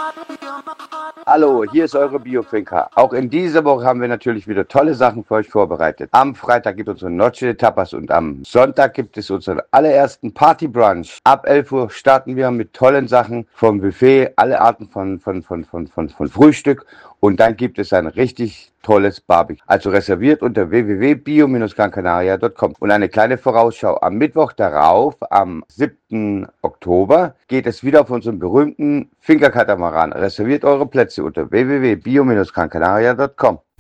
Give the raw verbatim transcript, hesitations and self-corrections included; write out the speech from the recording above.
Hallo, hier ist eure Biofinker. Auch in dieser Woche haben wir natürlich wieder tolle Sachen für euch vorbereitet. Am Freitag gibt es unsere Noche de Tapas und am Sonntag gibt es unseren allerersten Partybrunch. Ab elf Uhr starten wir mit tollen Sachen vom Buffet, alle Arten von, von, von, von, von, von Frühstück und dann gibt es ein richtig tolles Barbecue. Also reserviert unter w w w punkt bio Bindestrich gran canaria punkt com. Und eine kleine Vorausschau. Am Mittwoch darauf, am siebten Oktober, geht es wieder auf unseren berühmten Finkerkatamaran. Reserviert eure Plätze unter w w w punkt bio Bindestrich gran canaria punkt com.